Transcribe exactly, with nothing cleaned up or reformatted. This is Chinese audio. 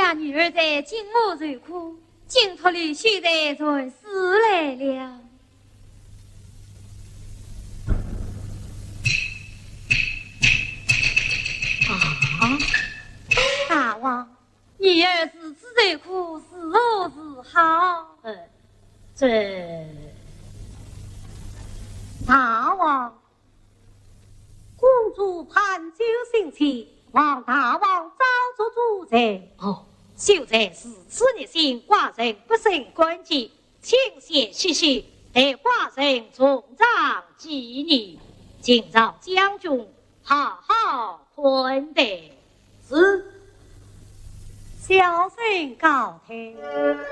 那女儿在金屋受苦，净土里现在才死来了。啊！大王，女儿自此受苦，是何是好？ 呃，这大王，公主盼救心切，望大王早做主人。 哦，秀才是此日心，寡人不胜感激，请谢谢谢，待寡人从长计议，今朝将军好好宽待。 是，小生告退。